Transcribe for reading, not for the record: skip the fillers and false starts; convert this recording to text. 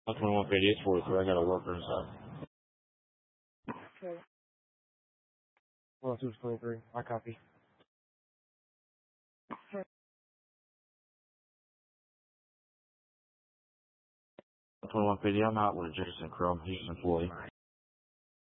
2158 I got a worker inside. Okay. Well, 223. I copy. 2150, I'm out with Jason Crum. He's an employee.